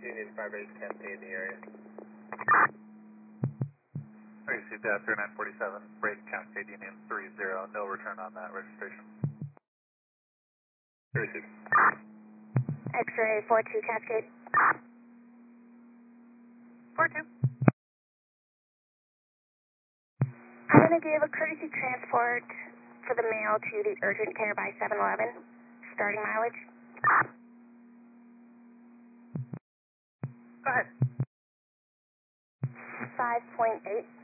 Union 5 Cascade in the area. I received that 3947, break Cascade Union 30, no return on that registration. Received. X-ray 42 Cascade. 42. I'm going to give a courtesy transport for the mail to the urgent care by 7-Eleven. Starting mileage. Go ahead. 5.8.